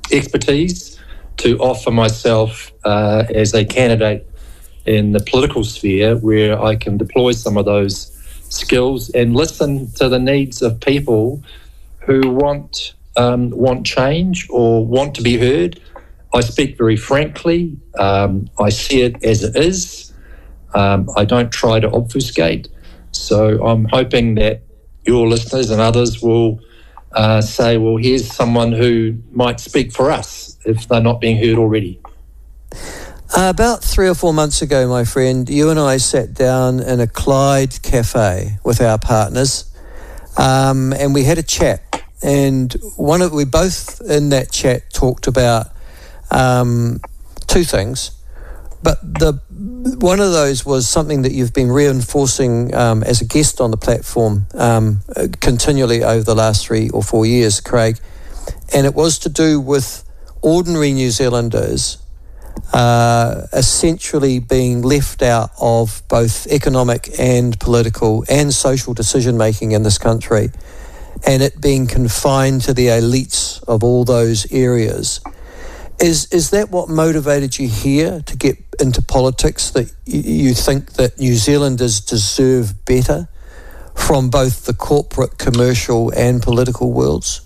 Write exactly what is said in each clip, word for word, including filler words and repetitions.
expertise to offer myself uh, as a candidate in the political sphere where I can deploy some of those skills and listen to the needs of people who want um, want change or want to be heard. I speak very frankly. Um, I see it as it is. Um, I don't try to obfuscate. So I'm hoping that your listeners and others will uh, say, well, here's someone who might speak for us if they're not being heard already. Uh, about three or four months ago, my friend, you and I sat down in a Clyde cafe with our partners, um, and we had a chat. And one of we both in that chat talked about um, two things, but the one of those was something that you've been reinforcing um, as a guest on the platform um, continually over the last three or four years, Craig, and it was to do with ordinary New Zealanders Uh, essentially being left out of both economic and political and social decision-making in this country, and it being confined to the elites of all those areas. Is is that what motivated you here to get into politics, that you, you think that New Zealanders deserve better from both the corporate, commercial and political worlds?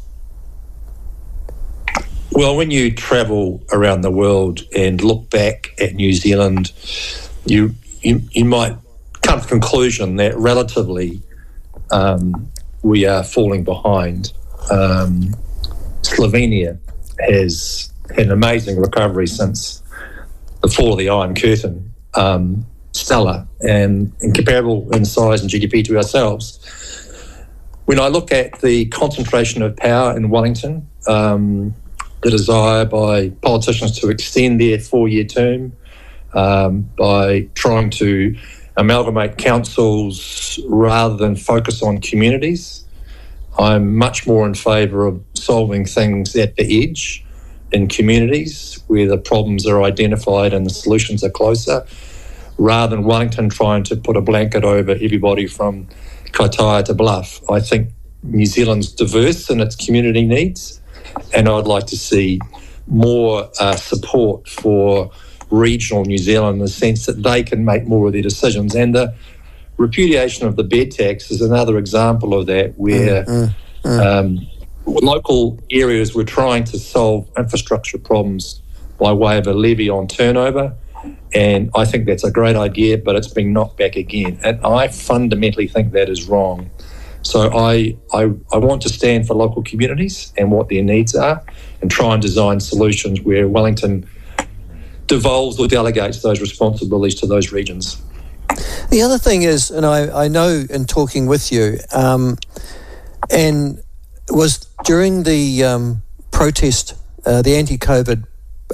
Well, when you travel around the world and look back at New Zealand, you you, you might come to the conclusion that relatively um, we are falling behind. Um, Slovenia has had an amazing recovery since the fall of the Iron Curtain, um, stellar and incomparable in size and G D P to ourselves. When I look at the concentration of power in Wellington, um, the desire by politicians to extend their four-year term, um, by trying to amalgamate councils rather than focus on communities. I'm much more in favour of solving things at the edge in communities where the problems are identified and the solutions are closer, rather than Wellington trying to put a blanket over everybody from Kaitaia to Bluff. I think New Zealand's diverse in its community needs, and I'd like to see more uh, support for regional New Zealand in the sense that they can make more of their decisions. And the repudiation of the bed tax is another example of that, where mm, mm, mm. Um, local areas were trying to solve infrastructure problems by way of a levy on turnover. And I think that's a great idea, but it's been knocked back again. And I fundamentally think that is wrong. So I, I I want to stand for local communities and what their needs are, and try and design solutions where Wellington devolves or delegates those responsibilities to those regions. The other thing is, and I, I know in talking with you, um, and was during the um, protest, uh, the anti-COVID,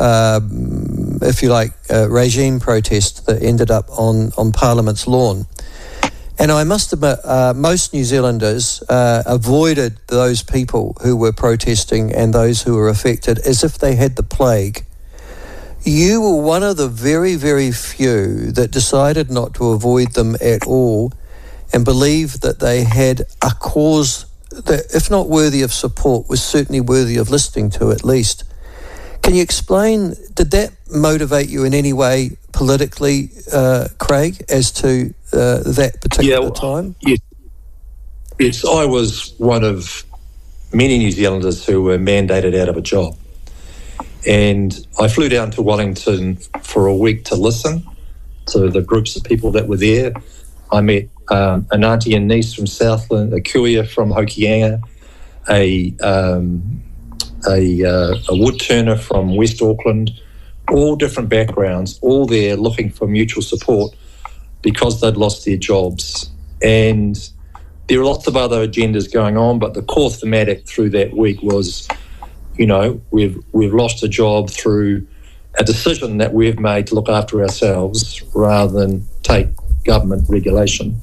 um, if you like, uh, regime protest that ended up on, on Parliament's lawn. And I must admit, uh, most New Zealanders uh, avoided those people who were protesting and those who were affected as if they had the plague. You were one of the very, very few that decided not to avoid them at all and believed that they had a cause that, if not worthy of support, was certainly worthy of listening to at least. Can you explain, did that motivate you in any way politically, uh, Craig, as to uh, that particular yeah, time? Yes. yes, I was one of many New Zealanders who were mandated out of a job. And I flew down to Wellington for a week to listen to the groups of people that were there. I met um, an auntie and niece from Southland, a kuia from Hokianga, a... Um, A, uh, a wood turner from West Auckland, all different backgrounds, all there looking for mutual support because they'd lost their jobs. And there were lots of other agendas going on, but the core thematic through that week was, you know, we've we've lost a job through a decision that we've made to look after ourselves rather than take government regulation.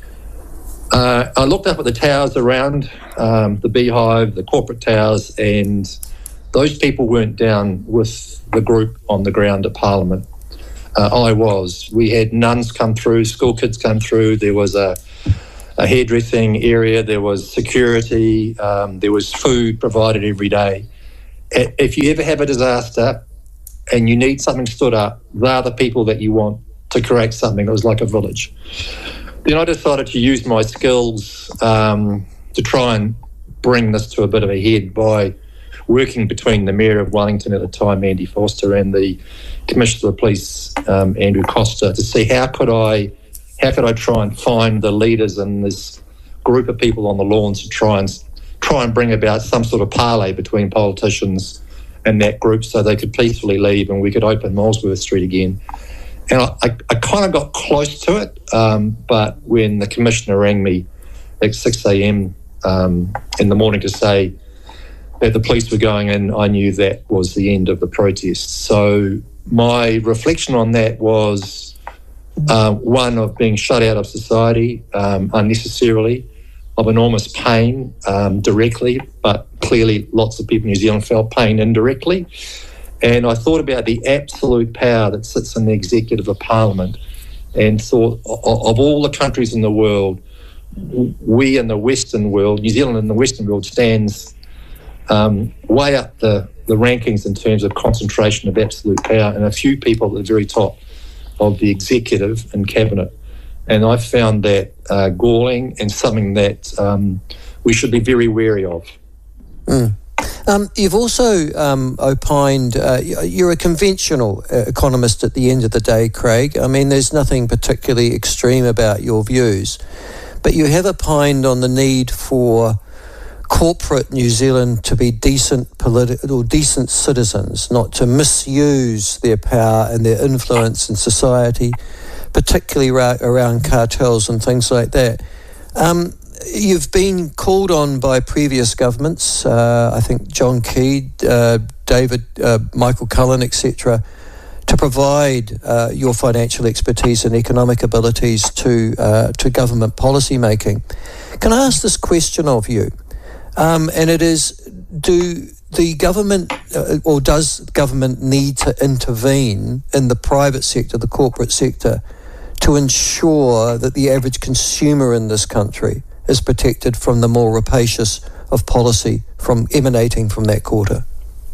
Uh, I looked up at the towers around, um, the Beehive, the corporate towers, and those people weren't down with the group on the ground at Parliament. Uh, I was. We had nuns come through, school kids come through, there was a, a hairdressing area, there was security, um, there was food provided every day. if you ever have a disaster and you need something stood up, they're the people that you want to create something that was like a village. Then I decided to use my skills um, to try and bring this to a bit of a head by working between the Mayor of Wellington at the time, Andy Foster, and the Commissioner of the Police, um, Andrew Costa, to see how could I how could I try and find the leaders in this group of people on the lawns to try and try and bring about some sort of parley between politicians and that group so they could peacefully leave and we could open Molesworth Street again. And I, I, I kind of got close to it, um, but when the Commissioner rang me at six a.m. Um, in the morning to say that the police were going in, I knew that was the end of the protest. So my reflection on that was uh, one of being shut out of society um, unnecessarily, of enormous pain um, directly, but clearly lots of people in New Zealand felt pain indirectly. And I thought about the absolute power that sits in the executive of Parliament and thought of all the countries in the world, we in the Western world, New Zealand in the Western world stands um, way up the, the rankings in terms of concentration of absolute power, and a few people at the very top of the executive and cabinet. And I found that uh, galling and something that um, we should be very wary of. Mm. Um, you've also um, opined, uh, you're a conventional uh, economist at the end of the day, Craig. I mean, there's nothing particularly extreme about your views, but you have opined on the need for corporate New Zealand to be decent political, decent citizens, not to misuse their power and their influence in society, particularly ra- around cartels and things like that. Um, you've been called on by previous governments, uh, I think John Key, uh, David, uh, Michael Cullen, et cetera, to provide uh, your financial expertise and economic abilities to uh, to government policy making. Can I ask this question of you? Um, and it is, do the government uh, or does government need to intervene in the private sector, the corporate sector, to ensure that the average consumer in this country is protected from the more rapacious of policy from emanating from that quarter?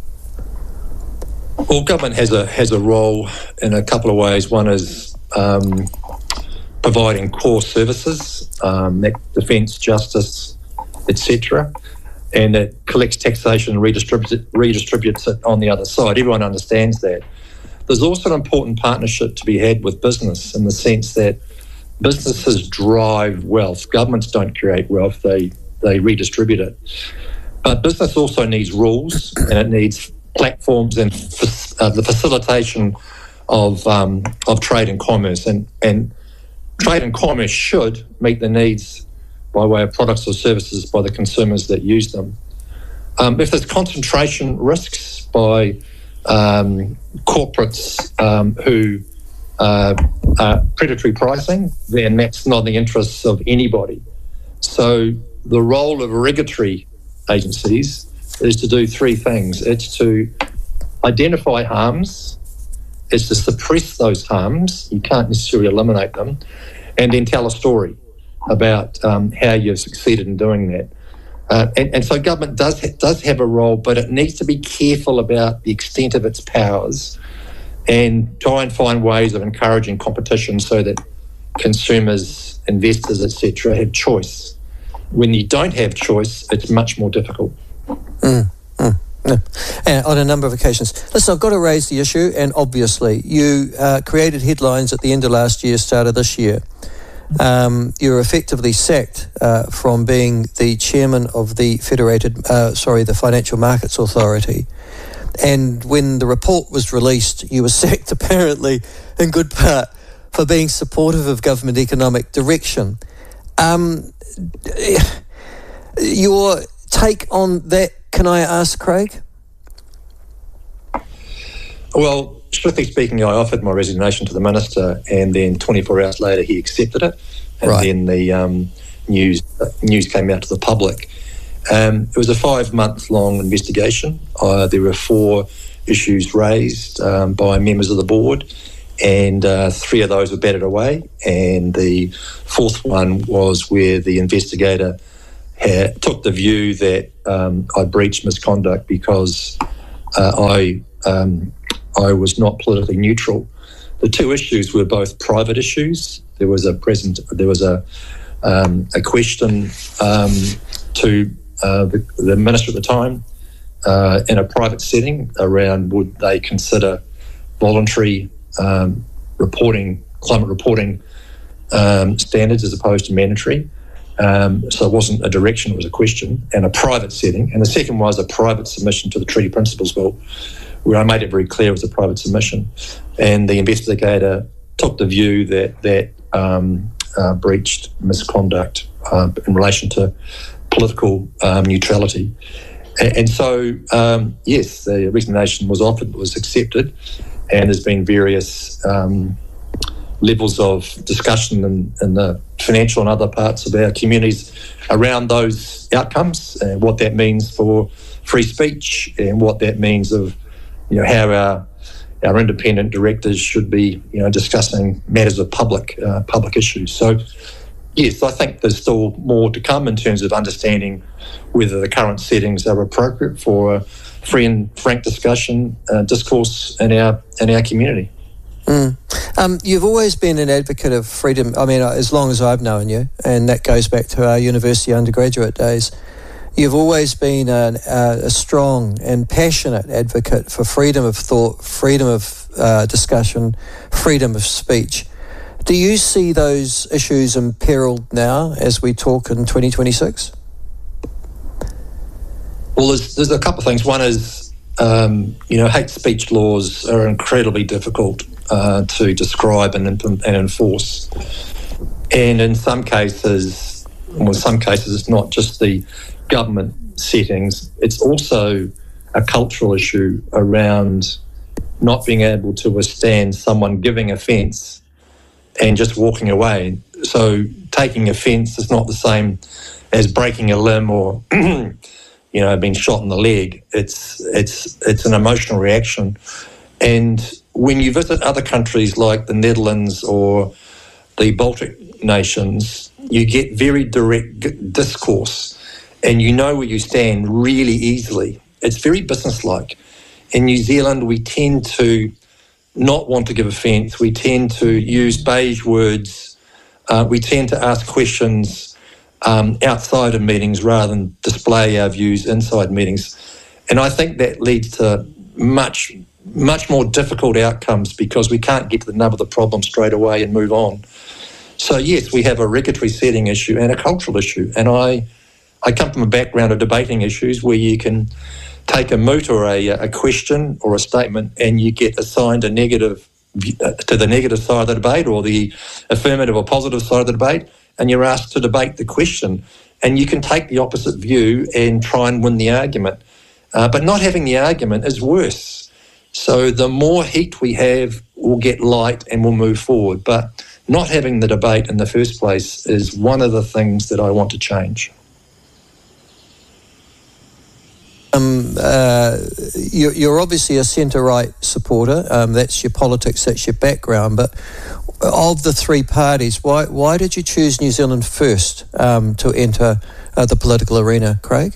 Well, government has a has a role in a couple of ways. One is um, providing core services, um, that defence, justice, et cetera, and it collects taxation and redistributes it, redistributes it on the other side. Everyone understands that. There's also an important partnership to be had with business in the sense that businesses drive wealth. Governments don't create wealth, they, they redistribute it. But business also needs rules, and it needs platforms and uh, the facilitation of um, of trade and commerce. And, and trade and commerce should meet the needs by way of products or services by the consumers that use them. Um, if there's concentration risks by um, corporates um, who uh, are predatory pricing, then that's not in the interests of anybody. So the role of regulatory agencies is to do three things. It's to identify harms, it's to suppress those harms, you can't necessarily eliminate them, and then tell a story about um, how you've succeeded in doing that. Uh, and, and so government does ha- does have a role, but it needs to be careful about the extent of its powers and try and find ways of encouraging competition so that consumers, investors, et cetera, have choice. When you don't have choice, it's much more difficult. Mm, mm, yeah. And on a number of occasions. Listen, I've got to raise the issue, and obviously you uh, created headlines at the end of last year, start of this year. Um, you were effectively sacked uh, from being the chairman of the Federated, uh, sorry, the Financial Markets Authority. And when the report was released, you were sacked apparently in good part for being supportive of government economic direction. Um, your take on that, can I ask, Craig? Well, strictly speaking, I offered my resignation to the minister, and then twenty-four hours later he accepted it, and right. then the um, news uh, news came out to the public. Um, it was a five-month-long investigation. Uh, there were four issues raised um, by members of the board, and uh, three of those were batted away, and the fourth one was where the investigator had, took the view that um, I breached misconduct because uh, I um, I was not politically neutral. The two issues were both private issues. There was a present, there was a um, a question um, to uh, the, the minister at the time uh, in a private setting around would they consider voluntary um, reporting, climate reporting um, standards as opposed to mandatory. Um, so it wasn't a direction, it was a question, and a private setting. And the second was a private submission to the Treaty Principles Bill, where I made it very clear it was a private submission. And the investigator took the view that that um, uh, breached misconduct uh, in relation to political um, neutrality. And, and so, um, yes, the resignation was offered, was accepted, and there's been various um, levels of discussion in, in the financial and other parts of our communities around those outcomes and what that means for free speech and what that means of, you know, how our our independent directors should be, you know, discussing matters of public uh, public issues. So, yes, I think there's still more to come in terms of understanding whether the current settings are appropriate for a free and frank discussion, uh, discourse in our in our community. Mm. Um, you've always been an advocate of freedom, I mean, as long as I've known you, and that goes back to our university undergraduate days. You've always been a, a strong and passionate advocate for freedom of thought, freedom of uh, discussion, freedom of speech. Do you see those issues imperiled now as we talk in twenty twenty-six? Well, there's, there's a couple of things. One is, um, you know, hate speech laws are incredibly difficult uh, to describe and, and enforce. And in some cases, well, in some cases, it's not just the government settings, it's also a cultural issue around not being able to withstand someone giving offence and just walking away. So taking offence is not the same as breaking a limb or, you know, being shot in the leg. It's it's it's an emotional reaction. And when you visit other countries like the Netherlands or the Baltic nations, you get very direct discourse and you know where you stand really easily. It's very businesslike. In New Zealand, we tend to not want to give offence. We tend to use beige words. Uh, we tend to ask questions um, outside of meetings rather than display our views inside meetings. And I think that leads to much, much more difficult outcomes because we can't get to the nub of the problem straight away and move on. So, yes, we have a regulatory setting issue and a cultural issue. And I, I come from a background of debating issues where you can take a moot or a, a question or a statement and you get assigned a negative to the negative side of the debate or the affirmative or positive side of the debate, and you're asked to debate the question. And you can take the opposite view and try and win the argument. Uh, but not having the argument is worse. So the more heat we have, we'll get light and we'll move forward. But not having the debate in the first place is one of the things that I want to change. Um, uh, you're, you're obviously a centre-right supporter. Um, that's your politics, that's your background. But of the three parties, why why did you choose New Zealand first um, to enter uh, the political arena, Craig?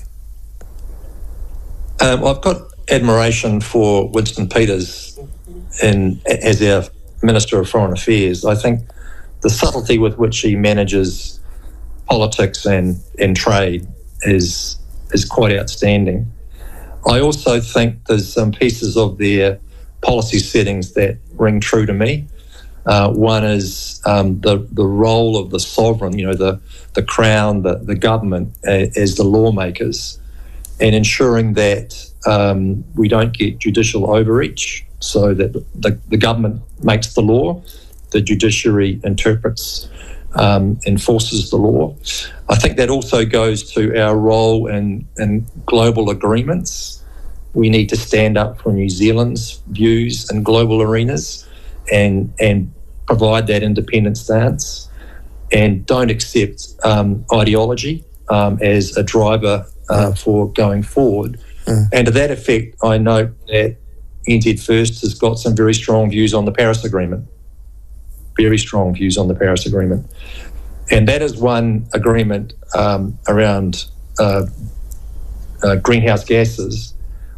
Um, I've got admiration for Winston Peters in, as our Minister of Foreign Affairs. I think the subtlety with which he manages politics and, and trade is is quite outstanding. I also think there's some pieces of their policy settings that ring true to me. Uh, one is um, the the role of the sovereign, you know, the the Crown, the, the government uh, as the lawmakers, and ensuring that um, we don't get judicial overreach, so that the, the government makes the law, the judiciary interprets, um, enforces the law. I think that also goes to our role in, in global agreements. We need to stand up for New Zealand's views in global arenas and and provide that independent stance, and don't accept um, ideology um, as a driver uh, mm. for going forward. Mm. And to that effect, I note that N Z First has got some very strong views on the Paris Agreement, very strong views on the Paris Agreement. And that is one agreement um, around uh, uh, greenhouse gases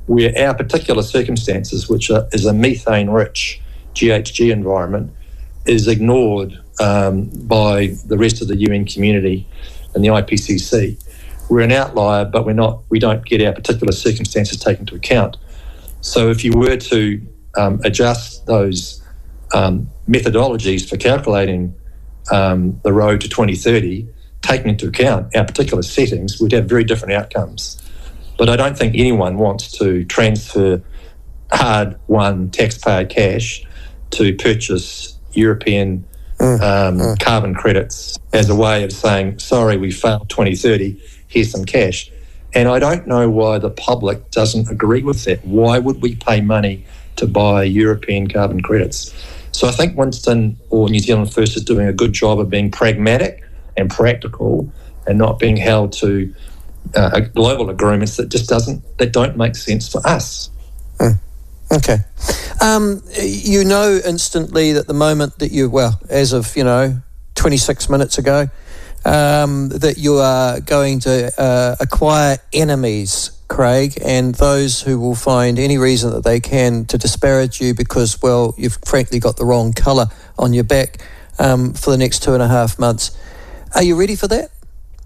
where our particular circumstances, which are, is a methane-rich G H G environment, is ignored um, by the rest of the U N community and the I P C C. We're an outlier, but we're not. We don't get our particular circumstances taken into account. So if you were to um, adjust those um, methodologies for calculating um, the road to twenty thirty, taking into account our particular settings, we'd have very different outcomes. But I don't think anyone wants to transfer hard-won taxpayer cash to purchase European mm, um, mm. carbon credits as a way of saying, sorry, we failed twenty thirty, here's some cash. And I don't know why the public doesn't agree with that. Why would we pay money to buy European carbon credits? So I think Winston or New Zealand First is doing a good job of being pragmatic and practical and not being held to uh, global agreements that just doesn't, that don't make sense for us. Mm. Okay. Um, you know instantly that the moment that you, well, as of, you know, twenty-six minutes ago, um, that you are going to uh, acquire enemies, Craig, and those who will find any reason that they can to disparage you because, well, you've frankly got the wrong colour on your back um, for the next two and a half months. Are you ready for that?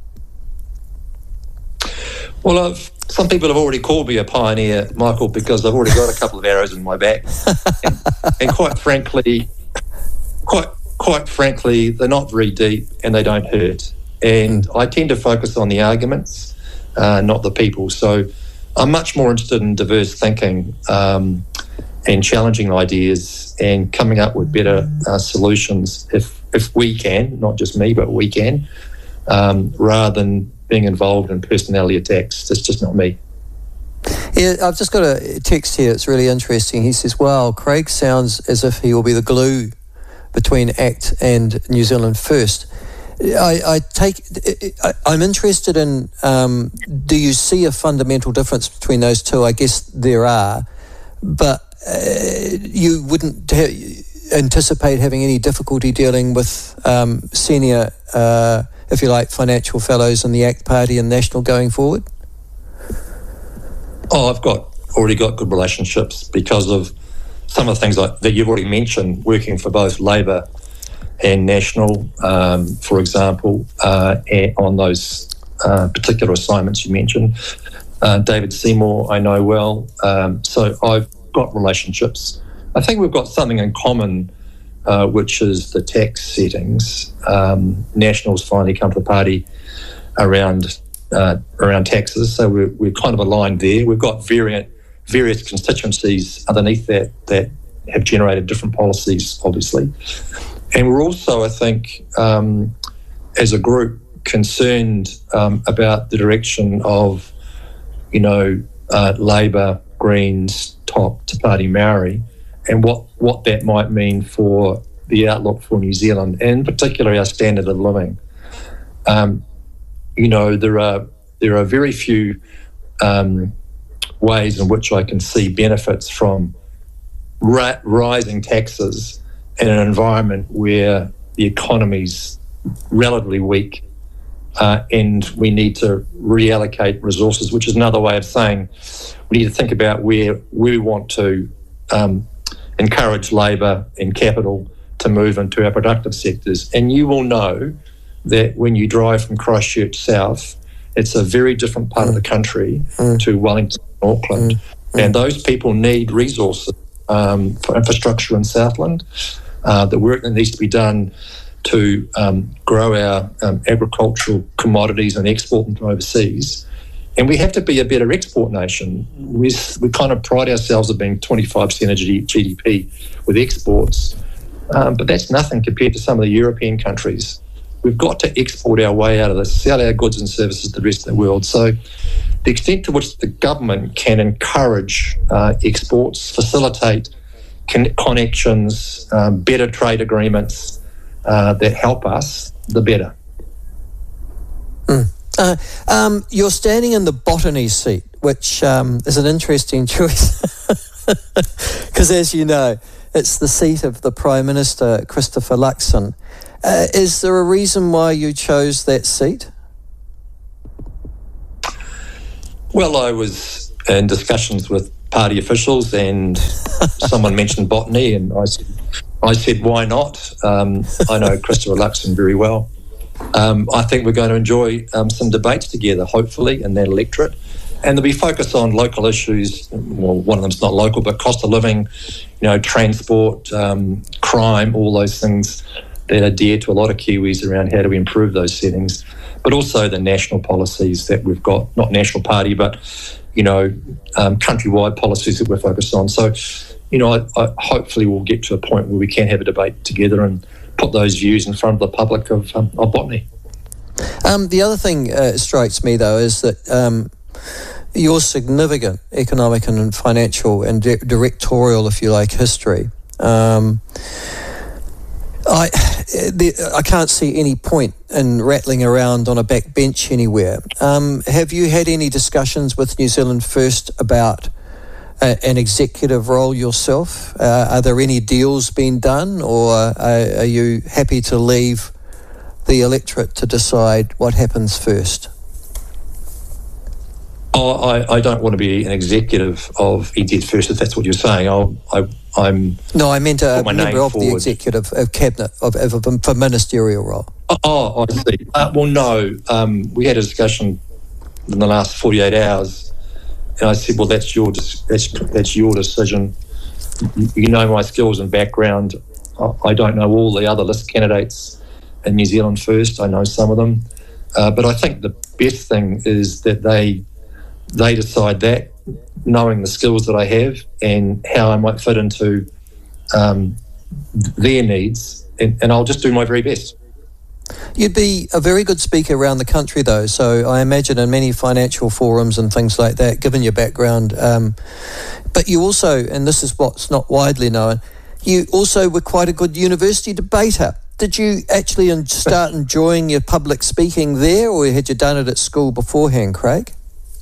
Well, I've, some people have already called me a pioneer, Michael, because I've already got a couple of arrows in my back. and, and quite frankly, quite quite frankly, they're not very deep and they don't hurt. And I tend to focus on the arguments, uh, not the people. So I'm much more interested in diverse thinking um, and challenging ideas and coming up with better uh, solutions if if we can, not just me, but we can, um, rather than being involved in personality attacks. That's just not me. Yeah, I've just got a text here. It's really interesting. He says, wow, Craig sounds as if he will be the glue between ACT and New Zealand First. I, I take, I, I'm interested in, um, do you see a fundamental difference between those two? I guess there are, but uh, you wouldn't ha- anticipate having any difficulty dealing with um, senior uh, if you like, financial fellows in the ACT Party and National going forward? Oh, I've got already got good relationships because of some of the things like, that you've already mentioned, working for both Labour and National, um, for example, uh, on those uh, particular assignments you mentioned. Uh, David Seymour, I know well. Um, so I've got relationships. I think we've got something in common, Uh, which is the tax settings. Um, Nationals finally come to the party around uh, around taxes, so we're, we're kind of aligned there. We've got variant, various constituencies underneath that that have generated different policies, obviously. And we're also, I think, um, as a group, concerned um, about the direction of, you know, uh, Labour, Greens, top to Party Maori, and what, what that might mean for the outlook for New Zealand, and in particular our standard of living. Um, you know, there are there are very few um, ways in which I can see benefits from ra- rising taxes in an environment where the economy's relatively weak uh, and we need to reallocate resources, which is another way of saying we need to think about where, where we want to um, encourage labour and capital to move into our productive sectors. And you will know that when you drive from Christchurch south, it's a very different part mm. of the country mm. to Wellington and Auckland. Mm. And those people need resources um, for infrastructure in Southland, uh, the work that needs to be done to um, grow our um, agricultural commodities and export them to overseas. And we have to be a better export nation. We, we kind of pride ourselves on being twenty-five percent of G D P with exports, um, but that's nothing compared to some of the European countries. We've got to export our way out of this, sell our goods and services to the rest of the world. So the extent to which the government can encourage uh, exports, facilitate con- connections, um, better trade agreements uh, that help us, the better. Mm. Uh, um, you're standing in the botany seat, which um, is an interesting choice because, as you know, it's the seat of the Prime Minister, Christopher Luxon. Uh, is there a reason why you chose that seat? Well, I was in discussions with party officials, and someone mentioned botany, and I said, I said, why not? Um, I know Christopher Luxon very well. Um, I think we're going to enjoy um, some debates together, hopefully, in that electorate. And they'll be focused on local issues. Well, one of them's not local, but cost of living, you know, transport, um, crime, all those things that are dear to a lot of Kiwis around how do we improve those settings. But also the national policies that we've got, not national party, but, you know, um, countrywide policies that we're focused on. So, you know, I, I hopefully we'll get to a point where we can have a debate together and put those views in front of the public of, um, of botany. Um, the other thing uh, strikes me, though, is that um, your significant economic and financial and di- directorial, if you like, history, um, I, the, I can't see any point in rattling around on a back bench anywhere. Um, have you had any discussions with New Zealand First about a, an executive role yourself? Uh, are there any deals being done, or are, are you happy to leave the electorate to decide what happens first? Oh, I, I don't want to be an executive of N Z First, if that's what you're saying. I'll, I, I'm. No, I meant a member of forward. the executive of cabinet of, of, of for ministerial role. Oh, oh I see. Uh, well, no, um, we had a discussion in the last forty-eight hours, and I said, "Well, that's your that's that's your decision. You know my skills and background. I don't know all the other list candidates in New Zealand First. I know some of them, uh, but I think the best thing is that they." They decide that, knowing the skills that I have and how I might fit into um, their needs, and, and I'll just do my very best. You'd be a very good speaker around the country, though, so I imagine in many financial forums and things like that, given your background. Um, but you also, and this is what's not widely known, you also were quite a good university debater. Did you actually start enjoying your public speaking there, or had you done it at school beforehand, Craig?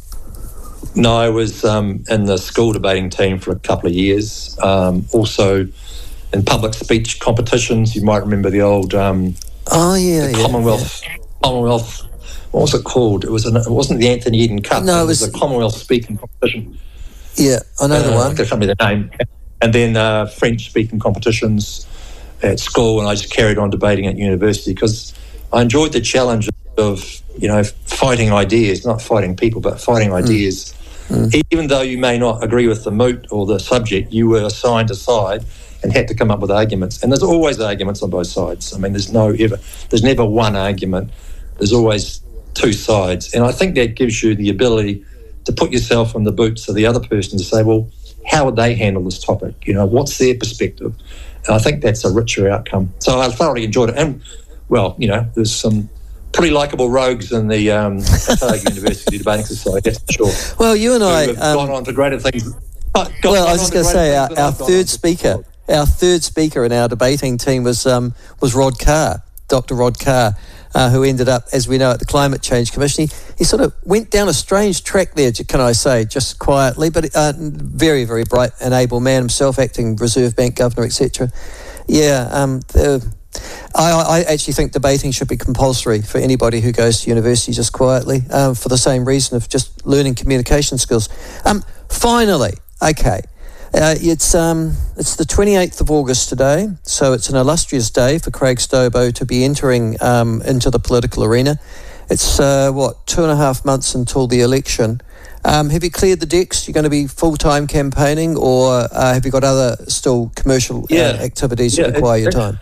No, I was um, in the school debating team for a couple of years. Um, also in public speech competitions. You might remember the old um, oh yeah, the yeah, Commonwealth yeah. Commonwealth. What was it called? It was an, it wasn't the Anthony Eden Cup. No, it, it was was the Commonwealth speaking competition. Yeah, I know uh, the one. I can't remember the name. And then uh, French speaking competitions at school, and I just carried on debating at university because I enjoyed the challenge of, you know, fighting ideas, not fighting people, but fighting ideas. Mm. Mm. Even though you may not agree with the moot or the subject, you were assigned a side and had to come up with arguments. And there's always arguments on both sides. I mean, there's no ever, there's never one argument. There's always two sides. And I think that gives you the ability to put yourself in the boots of the other person to say, well, how would they handle this topic? You know, what's their perspective? And I think that's a richer outcome. So I thoroughly enjoyed it. And, well, you know, there's some pretty likeable rogues in the um, Otago University Debating Society, that's for sure. Well, you and I... have um, gone on to greater things. Got, well, I was just going to say, our, our third speaker, our third speaker in our debating team was um, was Rod Carr, Doctor Rod Carr, uh, who ended up, as we know, at the Climate Change Commission. He, he sort of went down a strange track there, can I say, just quietly, but uh, very, very bright and able man himself, acting Reserve Bank Governor, et cetera. Yeah, um, the, I, I actually think debating should be compulsory for anybody who goes to university just quietly, um, for the same reason of just learning communication skills. Um, finally, okay, uh, it's um, it's the twenty-eighth of August today, so it's an illustrious day for Craig Stobo to be entering um, into the political arena. It's, uh, what, two and a half months until the election. Um, have you cleared the decks? You're going to be full-time campaigning, or uh, have you got other still commercial yeah. uh, activities yeah, that require it, your it, time?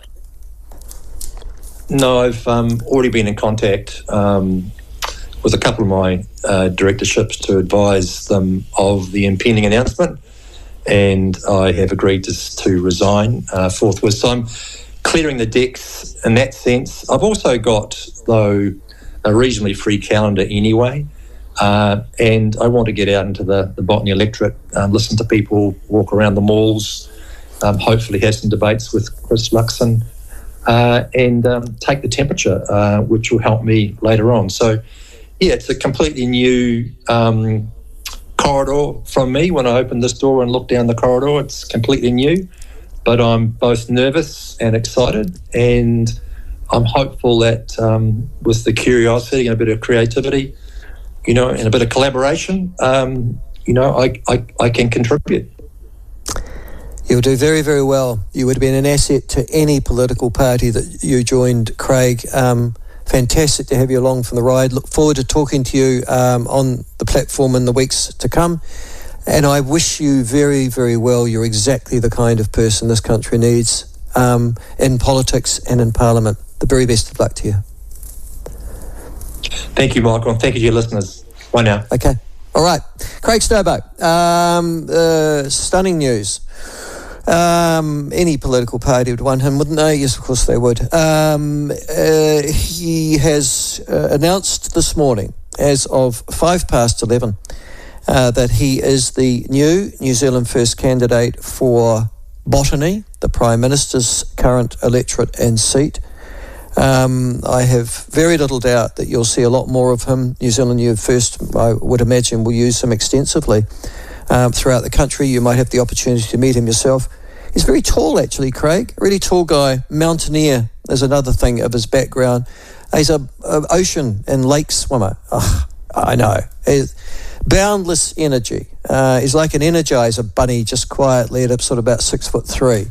No, I've um, already been in contact um, with a couple of my uh, directorships to advise them of the impending announcement, and I have agreed to, to resign uh, forthwith. So I'm clearing the decks in that sense. I've also got, though, a reasonably free calendar anyway, uh, and I want to get out into the, the botany electorate, um, listen to people, walk around the malls, um, hopefully have some debates with Chris Luxon, Uh, and um, take the temperature, uh, which will help me later on. So, yeah, it's a completely new um, corridor from me. When I open this door and look down the corridor, it's completely new. But I'm both nervous and excited, and I'm hopeful that um, with the curiosity and a bit of creativity, you know, and a bit of collaboration, um, you know, I, I, I can contribute. You'll do very, very well. You would have been an asset to any political party that you joined, Craig. Um, fantastic to have you along for the ride. Look forward to talking to you um, on the platform in the weeks to come. And I wish you very, very well. You're exactly the kind of person this country needs um, in politics and in Parliament. The very best of luck to you. Thank you, Michael, and thank you to your listeners. Bye now. Okay. All right. Craig Stobo. Um, uh, stunning news. Um, any political party would want him, wouldn't they? Yes, of course they would. Um, uh, he has uh, announced this morning, as of five past eleven, uh, that he is the new New Zealand First candidate for Botany, the Prime Minister's current electorate and seat. Um, I have very little doubt that you'll see a lot more of him. New Zealand New First, I would imagine, will use him extensively um, throughout the country. You might have the opportunity to meet him yourself. He's very tall, actually, Craig. A really tall guy. Mountaineer is another thing of his background. He's a, a ocean and lake swimmer. Oh, I know. He's boundless energy. Uh, he's like an Energizer bunny, just quietly at sort of about six foot three.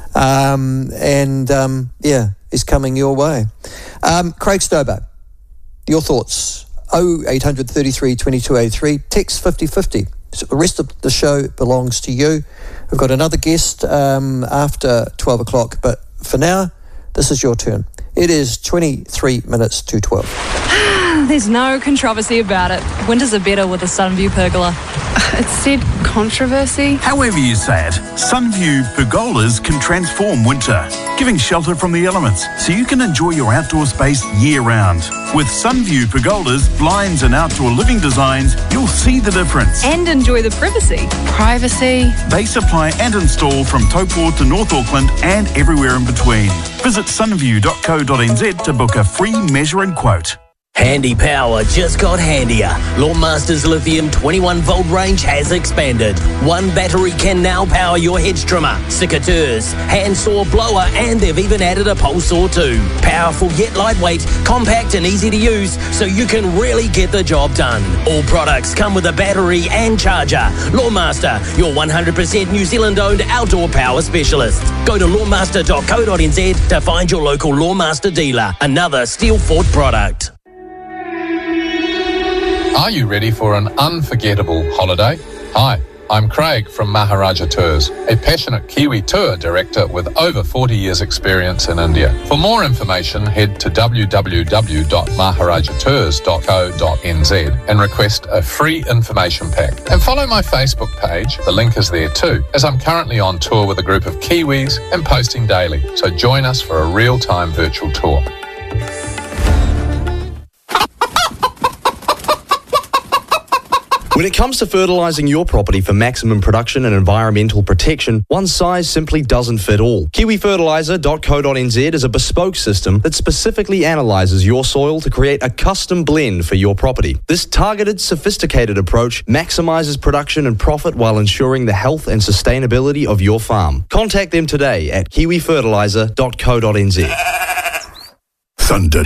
Um, and, um, yeah, he's coming your way. Um, Craig Stobo, your thoughts? oh eight hundred thirty-three twenty-two eighty-three, text fifty fifty. So the rest of the show belongs to you. We've got another guest um, after twelve o'clock, but for now, this is your turn. It is twenty-three minutes to twelve. There's no controversy about it. Winters are better with a Sunview pergola. It said controversy. However you say it, Sunview pergolas can transform winter, giving shelter from the elements so you can enjoy your outdoor space year-round. With Sunview pergolas, blinds and outdoor living designs, you'll see the difference. And enjoy the privacy. Privacy. They supply and install from Taupo to North Auckland and everywhere in between. Visit sunview dot co dot n z to book a free measure and quote. Handy Power just got handier. Lawnmaster's lithium twenty-one volt range has expanded. One battery can now power your hedge trimmer, secateurs, handsaw, blower, and they've even added a pole saw too. Powerful yet lightweight, compact and easy to use, so you can really get the job done. All products come with a battery and charger. Lawnmaster, your one hundred percent New Zealand-owned outdoor power specialist. Go to lawnmaster dot co dot n z to find your local Lawnmaster dealer. Another Steel Fort product. Are you ready for an unforgettable holiday? Hi, I'm Craig from Maharaja Tours, a passionate Kiwi tour director with over forty years experience in India. For more information, head to w w w dot maharaja tours dot co dot n z and request a free information pack. And follow my Facebook page, the link is there too, as I'm currently on tour with a group of Kiwis and posting daily. So join us for a real-time virtual tour. When it comes to fertilising your property for maximum production and environmental protection, one size simply doesn't fit all. kiwi fertiliser dot co dot n z is a bespoke system that specifically analyses your soil to create a custom blend for your property. This targeted, sophisticated approach maximises production and profit while ensuring the health and sustainability of your farm. Contact them today at kiwi fertiliser dot co dot n z. Thunder